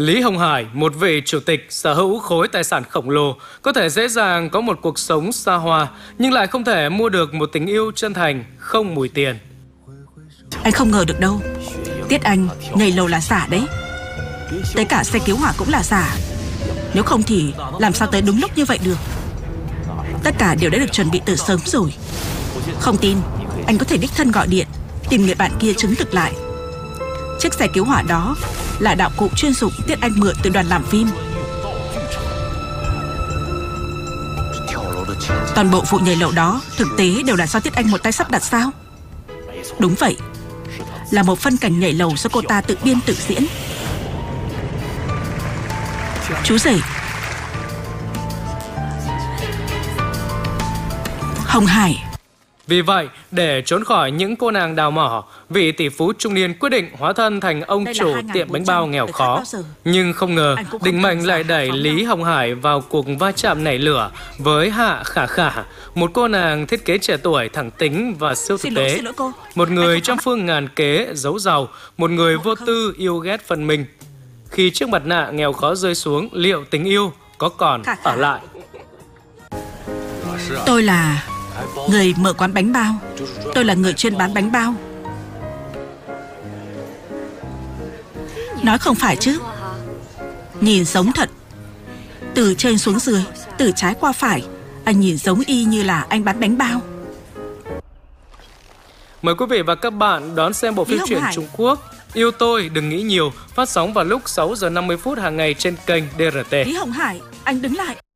Lý Hồng Hải, một vị chủ tịch sở hữu khối tài sản khổng lồ, có thể dễ dàng có một cuộc sống xa hoa, nhưng lại không thể mua được một tình yêu chân thành, không mùi tiền. Anh không ngờ được đâu. Tiết Anh nhảy lầu là giả đấy. Tới cả xe cứu hỏa cũng là giả. Nếu không thì làm sao tới đúng lúc như vậy được. Tất cả đều đã được chuẩn bị từ sớm rồi. Không tin, anh có thể đích thân gọi điện tìm người bạn kia chứng thực lại. Chiếc xe cứu hỏa đó là đạo cụ chuyên dụng Tiết Anh mượn từ đoàn làm phim. Toàn bộ vụ nhảy lầu đó thực tế đều là do Tiết Anh một tay sắp đặt sao? Đúng vậy, là một phân cảnh nhảy lầu do cô ta tự biên tự diễn. Chú rể, Hồng Hải. Vì vậy, để trốn khỏi những cô nàng đào mỏ, vị tỷ phú trung niên quyết định hóa thân thành ông chủ tiệm bánh bao nghèo khó. Nhưng không ngờ, định mệnh lại đẩy Lý Hồng Hải vào cuộc va chạm nảy lửa với Hạ Khả Khả, một cô nàng thiết kế trẻ tuổi, thẳng tính và siêu thực tế. Một người trăm phương ngàn kế, giấu giàu, một người vô tư, yêu ghét phần mình. Khi chiếc mặt nạ nghèo khó rơi xuống, liệu tình yêu có còn ở lại? Tôi là người mở quán bánh bao. Tôi là người chuyên bán bánh bao. Nói không phải chứ. Nhìn giống thật. Từ trên xuống dưới, từ trái qua phải, anh nhìn giống y như là anh bán bánh bao. Mời quý vị và các bạn đón xem bộ phim truyện Trung Quốc Yêu Tôi Đừng Nghĩ Nhiều, phát sóng vào lúc 6 giờ 50 phút hàng ngày trên kênh DRT. Lý Hồng Hải, anh đứng lại.